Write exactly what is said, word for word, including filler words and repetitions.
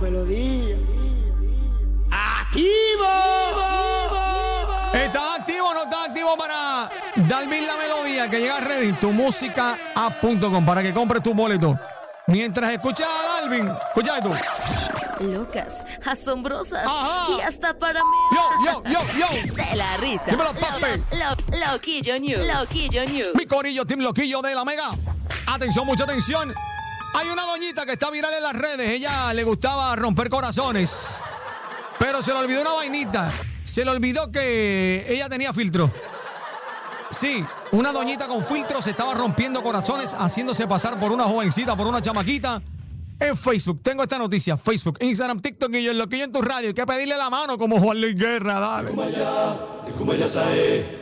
melodía. ¡Activo! ¿Estás activo o no estás activo para Dalvin la melodía? Que llega ready, tu música app punto com, para que compres tu boleto. Mientras escuchas a Dalvin, escucha esto. Locas, asombrosas. Ajá. Y hasta para mí. Yo, yo, yo, yo. De la risa. Dímelo, papi. Lo, lo, Loquillo News. Loquillo News. Mi corillo, Team Loquillo de la Mega. Atención, mucha atención. Hay una doñita que está viral en las redes. Ella le gustaba romper corazones, pero se le olvidó una vainita. Se le olvidó que ella tenía filtro. Sí, una doñita con filtro se estaba rompiendo corazones, haciéndose pasar por una jovencita, por una chamaquita. En Facebook, tengo esta noticia. Facebook, Instagram, TikTok y yo, en Loquillo en tu radio. Hay que pedirle la mano como Juan Luis Guerra, dale. Como allá, de como allá sabe.